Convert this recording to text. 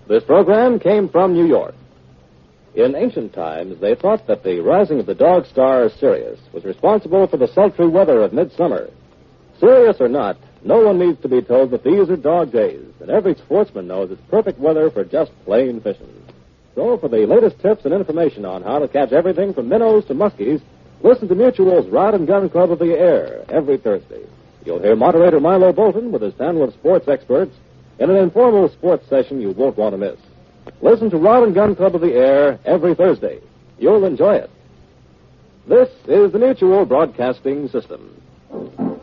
This program came from New York. In ancient times, they thought that the rising of the dog star Sirius was responsible for the sultry weather of midsummer. Serious or not, no one needs to be told that these are dog days, and every sportsman knows it's perfect weather for just plain fishing. So, for the latest tips and information on how to catch everything from minnows to muskies, listen to Mutual's Rod and Gun Club of the Air every Thursday. You'll hear moderator Milo Bolton with his panel of sports experts in an informal sports session you won't want to miss. Listen to Rod and Gun Club of the Air every Thursday. You'll enjoy it. This is the Mutual Broadcasting System.